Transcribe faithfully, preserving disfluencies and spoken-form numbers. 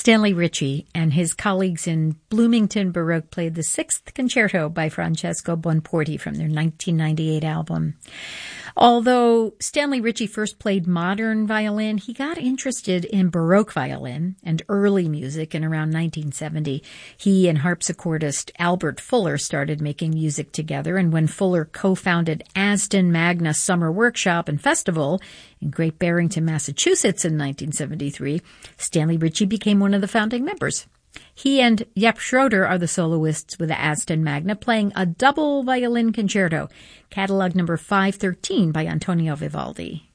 Stanley Ritchie and his colleagues in Bloomington Baroque played the Sixth Concerto by Francesco Bonporti from their nineteen ninety-eight album. Although Stanley Ritchie first played modern violin, he got interested in Baroque violin and early music in around nineteen seventy. He and harpsichordist Albert Fuller started making music together, and when Fuller co-founded Aston Magna Summer Workshop and Festival in Great Barrington, Massachusetts in nineteen seventy-three, Stanley Ritchie became one of the founding members. He and Jeppe Schroeder are the soloists with the Aston Magna, playing a double violin concerto, catalog number five thirteen by Antonio Vivaldi.